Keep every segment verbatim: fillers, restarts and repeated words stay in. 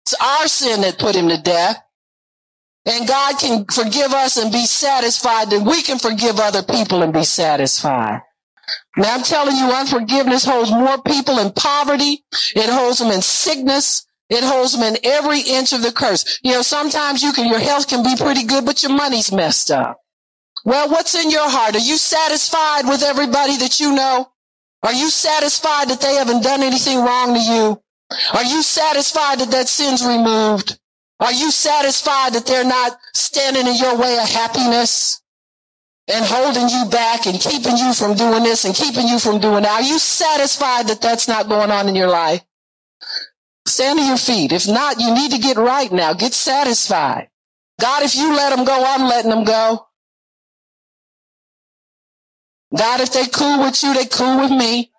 It's our sin that put him to death. And God can forgive us and be satisfied that we can forgive other people and be satisfied. Now I'm telling you, unforgiveness holds more people in poverty. It holds them in sickness. It holds them in every inch of the curse. You know, sometimes you can, your health can be pretty good, but your money's messed up. Well, what's in your heart? Are you satisfied with everybody that you know? Are you satisfied that they haven't done anything wrong to you? Are you satisfied that that sin's removed? Are you satisfied that they're not standing in your way of happiness and holding you back and keeping you from doing this and keeping you from doing that? Are you satisfied that that's not going on in your life? Stand to your feet. If not, you need to get right now. Get satisfied. God, if you let them go, I'm letting them go. God, if they cool with you, they cool with me.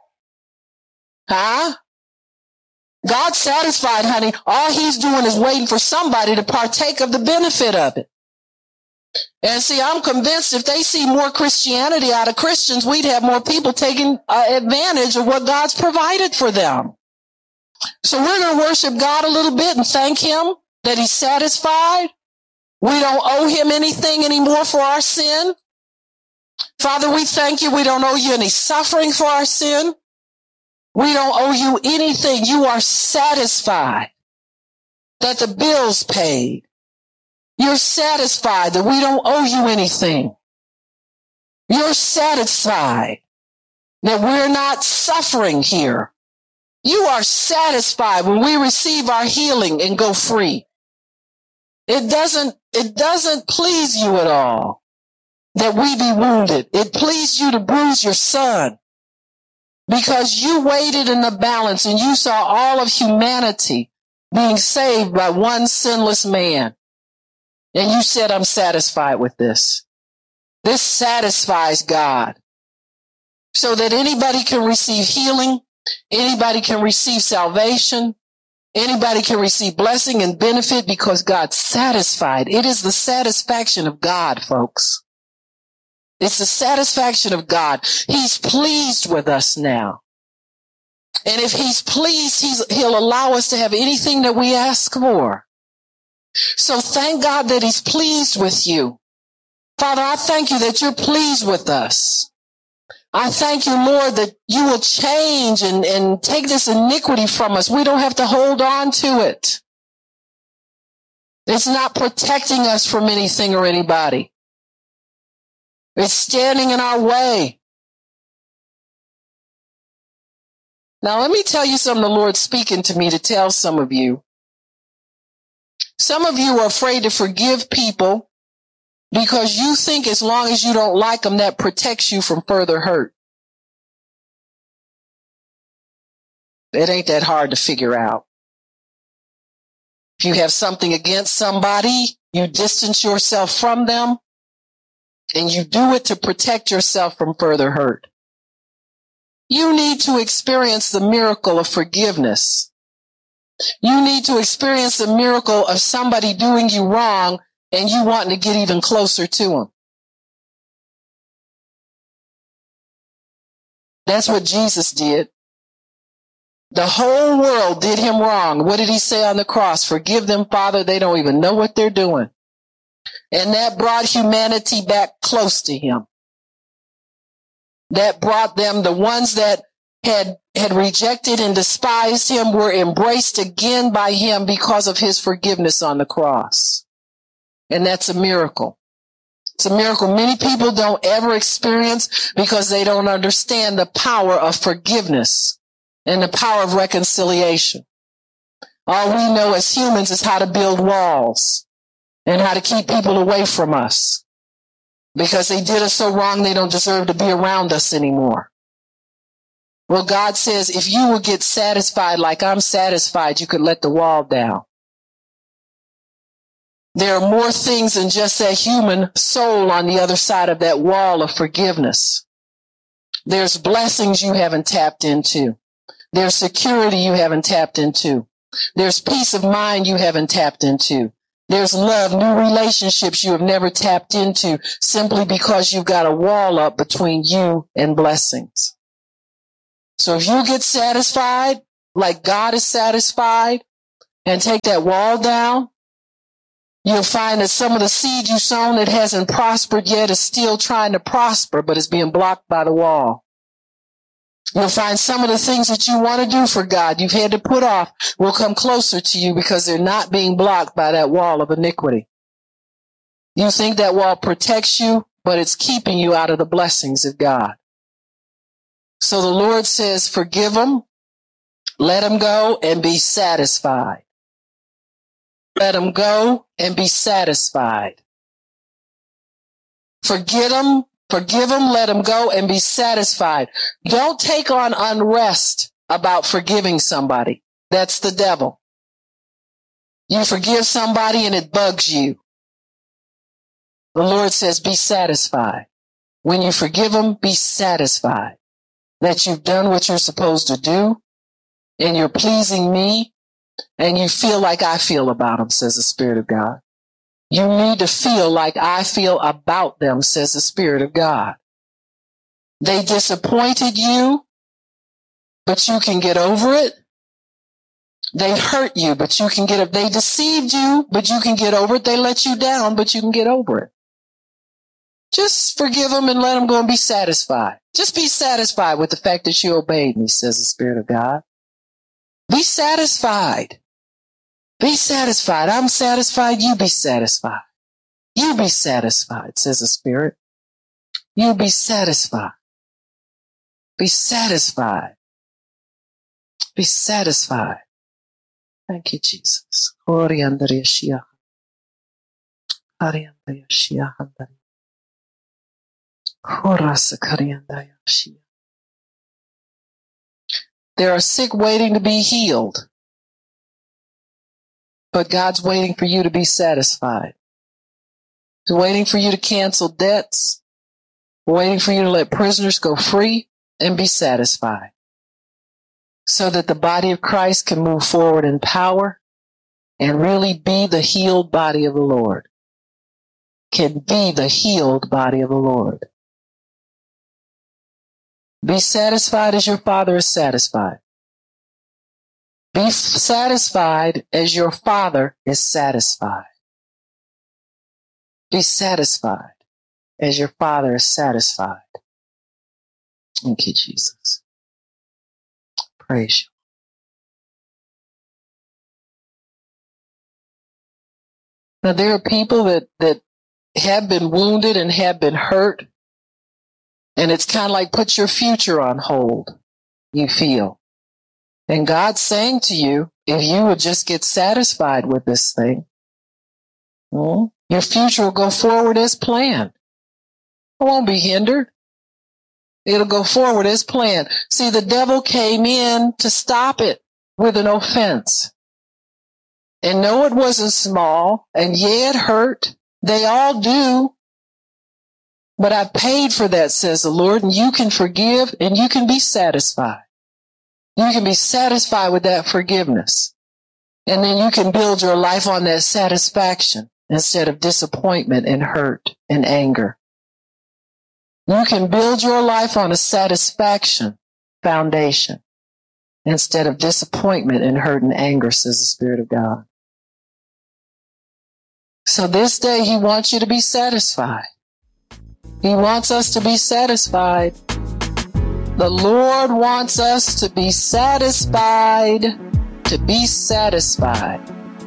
Huh? God's satisfied, honey. All he's doing is waiting for somebody to partake of the benefit of it. And see, I'm convinced if they see more Christianity out of Christians, we'd have more people taking uh, advantage of what God's provided for them. So we're going to worship God a little bit and thank him that he's satisfied. We don't owe him anything anymore for our sin. Father, we thank you. We don't owe you any suffering for our sin. We don't owe you anything. You are satisfied that the bill's paid. You're satisfied that we don't owe you anything. You're satisfied that we're not suffering here. You are satisfied when we receive our healing and go free. It doesn't, it doesn't please you at all that we be wounded. It pleased you to bruise your son because you weighed in the balance and you saw all of humanity being saved by one sinless man. And you said, I'm satisfied with this. This satisfies God so that anybody can receive healing. Anybody can receive salvation. Anybody can receive blessing and benefit because God's satisfied. It is the satisfaction of God, folks. It's the satisfaction of God. He's pleased with us now. And if he's pleased, he's, he'll allow us to have anything that we ask for. So thank God that he's pleased with you. Father, I thank you that you're pleased with us. I thank you, Lord, that you will change and, and take this iniquity from us. We don't have to hold on to it. It's not protecting us from anything or anybody. It's standing in our way. Now, let me tell you something the Lord's speaking to me to tell some of you. Some of you are afraid to forgive people because you think as long as you don't like them, that protects you from further hurt. It ain't that hard to figure out. If you have something against somebody, you distance yourself from them, and you do it to protect yourself from further hurt. You need to experience the miracle of forgiveness. You need to experience the miracle of somebody doing you wrong and you wanting to get even closer to them. That's what Jesus did. The whole world did him wrong. What did he say on the cross? Forgive them, Father. They don't even know what they're doing. And that brought humanity back close to him. That brought them, the ones that had, had rejected and despised him were embraced again by him because of his forgiveness on the cross. And that's a miracle. It's a miracle many people don't ever experience because they don't understand the power of forgiveness and the power of reconciliation. All we know as humans is how to build walls and how to keep people away from us because they did us so wrong they don't deserve to be around us anymore. Well, God says, if you will get satisfied like I'm satisfied, you could let the wall down. There are more things than just that human soul on the other side of that wall of forgiveness. There's blessings you haven't tapped into. There's security you haven't tapped into. There's peace of mind you haven't tapped into. There's love, new relationships you have never tapped into simply because you've got a wall up between you and blessings. So if you get satisfied like God is satisfied, and take that wall down, you'll find that some of the seed you sown that hasn't prospered yet is still trying to prosper, but is being blocked by the wall. You'll find some of the things that you want to do for God, you've had to put off, will come closer to you because they're not being blocked by that wall of iniquity. You think that wall protects you, but it's keeping you out of the blessings of God. So the Lord says, forgive them, let them go, and be satisfied. Let them go and be satisfied. Forget them, forgive them, let them go, and be satisfied. Don't take on unrest about forgiving somebody. That's the devil. You forgive somebody and it bugs you. The Lord says, be satisfied. When you forgive them, be satisfied that you've done what you're supposed to do and you're pleasing me and you feel like I feel about them, says the Spirit of God. You need to feel like I feel about them, says the Spirit of God. They disappointed you, but you can get over it. They hurt you, but you can get it. They deceived you, but you can get over it. They let you down, but you can get over it. Just forgive them and let them go and be satisfied. Just be satisfied with the fact that you obeyed me, says the Spirit of God. Be satisfied. Be satisfied. I'm satisfied. You be satisfied. You be satisfied, says the Spirit. You be satisfied. Be satisfied. Be satisfied. Thank you, Jesus. There are sick waiting to be healed, but God's waiting for you to be satisfied. He's waiting for you to cancel debts, waiting for you to let prisoners go free and be satisfied, so that the body of Christ can move forward in power and really be the healed body of the Lord. Can be the healed body of the Lord. Be satisfied as your Father is satisfied. Be satisfied as your Father is satisfied. Be satisfied as your Father is satisfied. Thank you, Jesus. Praise you. Now, there are people that, that have been wounded and have been hurt. And it's kind of like put your future on hold, you feel. And God's saying to you, if you would just get satisfied with this thing, well, your future will go forward as planned. It won't be hindered. It'll go forward as planned. See, the devil came in to stop it with an offense. And no, it wasn't small, and yeah, it hurt. They all do. But I paid for that, says the Lord, and you can forgive and you can be satisfied. You can be satisfied with that forgiveness. And then you can build your life on that satisfaction instead of disappointment and hurt and anger. You can build your life on a satisfaction foundation instead of disappointment and hurt and anger, says the Spirit of God. So this day, He wants you to be satisfied. He wants us to be satisfied. The Lord wants us to be satisfied, to be satisfied.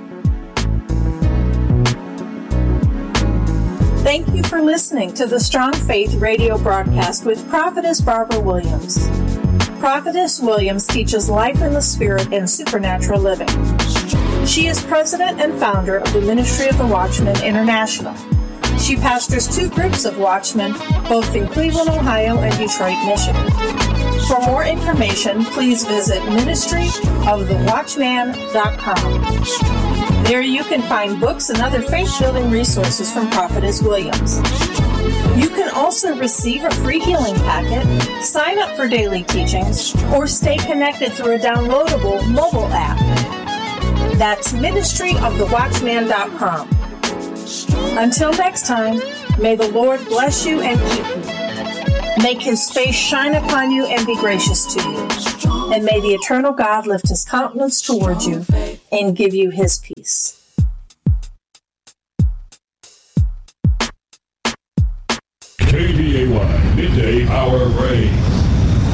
Thank you for listening to the Strong Faith radio broadcast with Prophetess Barbara Williams. Prophetess Williams teaches life in the Spirit and supernatural living. She is president and founder of the Ministry of the Watchman International. She pastors two groups of watchmen, both in Cleveland, Ohio, and Detroit, Michigan. For more information, please visit ministry of the watchman dot com. There you can find books and other faith-building resources from Prophetess Williams. You can also receive a free healing packet, sign up for daily teachings, or stay connected through a downloadable mobile app. That's ministry of the watchman dot com. Until next time, may the Lord bless you and keep you. Make His face shine upon you and be gracious to you. And may the eternal God lift his countenance toward you and give you his peace. K D A Y Midday Hour Rain.